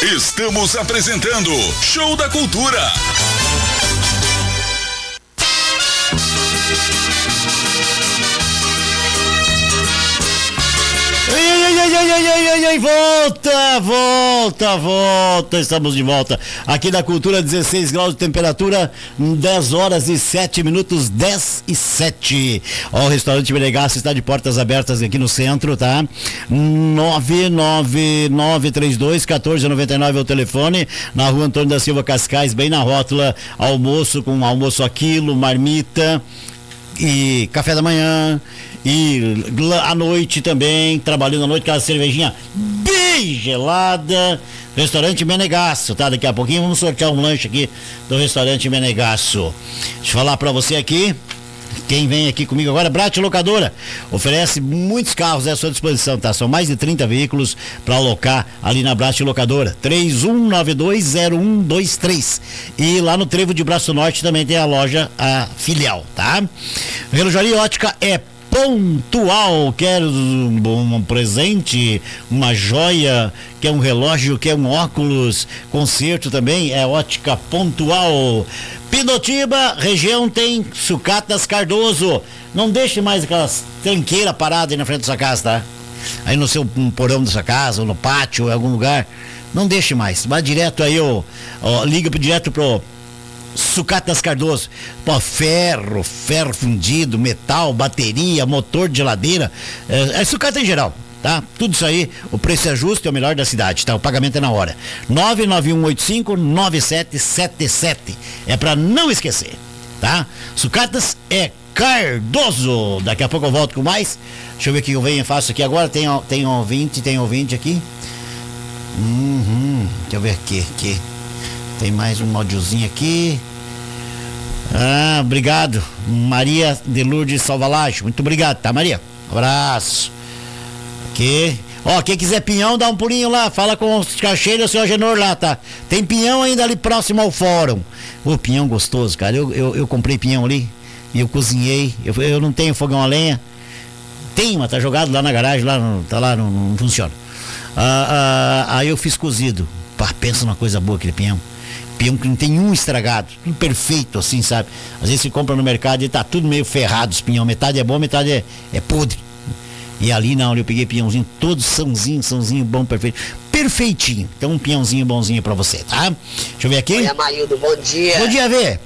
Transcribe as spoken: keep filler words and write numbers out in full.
Estamos apresentando Show da Cultura. Ai, ai, ai, ai, ai, ai, ai, volta, volta, volta, estamos de volta aqui da Cultura, dezesseis graus de temperatura, dez horas e sete minutos, dez e sete. Ó, o restaurante Menegasso está de portas abertas aqui no centro, tá? nove nove nove três dois um quatro nove nove é o telefone, na rua Antônio da Silva Cascais, bem na rótula, almoço com almoço a quilo, marmita e café da manhã. E à noite também, trabalhando à noite, aquela cervejinha bem gelada. Restaurante Menegasso, tá? Daqui a pouquinho vamos sortear um lanche aqui do restaurante Menegasso. Deixa eu falar pra você aqui. Quem vem aqui comigo agora, Brat Locadora, oferece muitos carros à sua disposição, tá? São mais de trinta veículos para alocar ali na Brat Locadora, três um nove dois zero um dois três. E lá no Trevo de Braço Norte também tem a loja, a filial, tá? Relojaria Ótica é pontual. Quer um bom presente, uma joia, quer um relógio, quer um óculos, concerto também, é Ótica Pontual. Pindotiba, região tem Sucatas Cardoso. Não deixe mais aquelas tranqueiras paradas aí na frente da sua casa, tá? Aí no seu um porão da sua casa, ou no pátio, ou em algum lugar. Não deixe mais. Vá direto aí, ó, ó, liga direto pro Sucatas Cardoso. Pô, ferro, ferro fundido, metal, bateria, motor de geladeira. É, é sucata em geral, tá? Tudo isso aí, o preço é justo, é o melhor da cidade, tá? O pagamento é na hora. nove nove um oito cinco nove sete sete sete. É pra não esquecer, tá? Sucatas é Cardoso. Daqui a pouco eu volto com mais. Deixa eu ver o que eu venho e faço aqui agora. Tem, tem ouvinte, tem ouvinte aqui. Uhum, deixa eu ver aqui, aqui. Tem mais um áudiozinho aqui. Ah, obrigado. Maria de Lourdes Salvalage. Muito obrigado, tá, Maria? Abraço. Aqui. Ó, quem quiser pinhão, dá um pulinho lá. Fala com o caixeiro e o seu Agenor lá, tá? Tem pinhão ainda ali próximo ao fórum. Ô, pinhão gostoso, cara. Eu, eu, eu comprei pinhão ali e eu cozinhei. Eu, eu não tenho fogão a lenha. Tem, mas tá jogado lá na garagem, lá no, tá lá, não, não funciona. Ah, ah, aí eu fiz cozido. Pá, pensa numa coisa boa aquele pinhão. Pinhão que não tem um estragado, tudo perfeito assim, sabe? Às vezes você compra no mercado e tá tudo meio ferrado os pinhão, metade é bom, metade é, é podre. E ali não, eu peguei pinhãozinho todo sãozinho, sãozinho bom, perfeito, perfeitinho. Então um pinhãozinho bonzinho pra você, tá? Deixa eu ver aqui. Oi, Amarildo, bom dia. Bom dia, Vê.